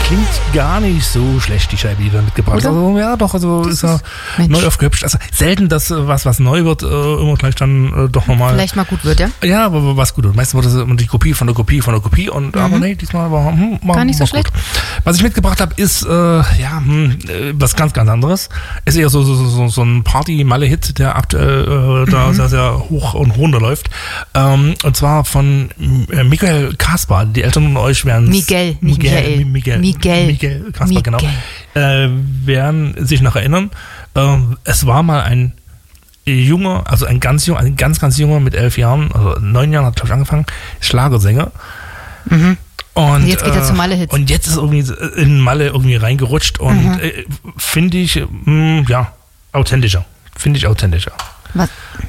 klingt gar nicht so schlecht, die Scheibe, die da mitgebracht ist. Also, ja, doch, also das ist ja neu aufgehübscht. Also selten, dass was neu wird, immer gleich dann doch nochmal. Vielleicht mal gut wird, ja? Ja, aber was gut wird. Meistens wird es immer die Kopie von der Kopie von der Kopie und aber nee, diesmal war gar nicht so schlecht. Gut. Was ich mitgebracht habe, ist was ganz, ganz anderes. Ist eher so ein Party-Malle-Hit, der aktuell da sehr, sehr hoch und runter läuft. Und zwar von Michael Kaspar. Die Eltern von euch werden Miguel Kaspar, genau. Werden sich noch erinnern. Es war mal ein junger, also ein ganz junger mit 11 Jahren, also 9 Jahren hat glaube ich angefangen, Schlagersänger. Und jetzt geht er zu Malle-Hits. Und jetzt ist irgendwie in Malle irgendwie reingerutscht und finde ich, authentischer. Finde ich authentischer. Was?